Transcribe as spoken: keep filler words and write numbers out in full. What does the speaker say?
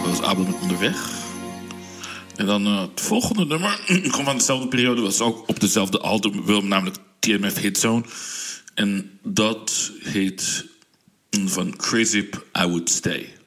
Dat was Abel met Onderweg. En dan uh, het volgende nummer komt van dezelfde periode. Was ook op dezelfde album, namelijk T M F Hitzone. En dat heet van Crazy I Would Stay.